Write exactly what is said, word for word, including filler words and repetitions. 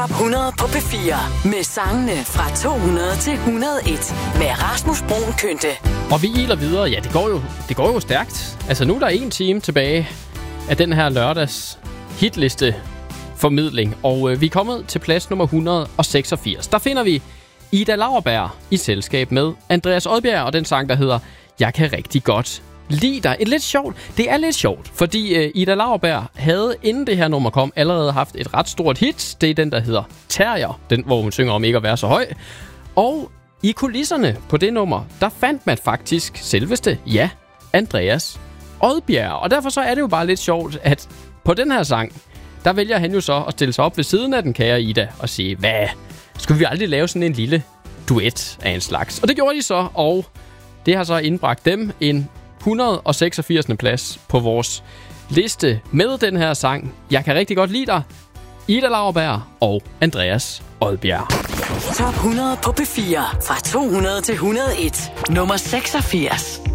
Top hundrede på P fire med sangene fra to hundrede til et hundrede og en med Rasmus Bruun Kønte. Og vi iler videre. Ja, det går jo, det går jo stærkt. Altså nu er der en time tilbage af den her lørdags hitliste formidling. Og øh, vi er kommet til plads nummer et hundrede og seksogfirs. Der finder vi Ida Lauerberg i selskab med Andreas Odbjerg og den sang, der hedder Jeg kan rigtig godt lide dig. Et lidt sjovt. Det er lidt sjovt, fordi øh, Ida Lauerberg havde, inden det her nummer kom, allerede haft et ret stort hit. Det er den, der hedder Terrier. Den, hvor hun synger om ikke at være så høj. Og i kulisserne på det nummer, der fandt man faktisk selveste, ja, Andreas Odbjerg. Og derfor så er det jo bare lidt sjovt, at på den her sang, der vælger han jo så at stille sig op ved siden af den kære Ida og sige, hvad, skulle vi aldrig lave sådan en lille duet af en slags? Og det gjorde de så, og det har så indbragt dem en et hundrede og seksogfirs. plads på vores liste med den her sang. Jeg kan rigtig godt lide dig. Ida Lauerberg og Andreas Odbjerg. Top hundrede på P fire fra to hundrede til et hundrede og en. Nummer seksogfirs.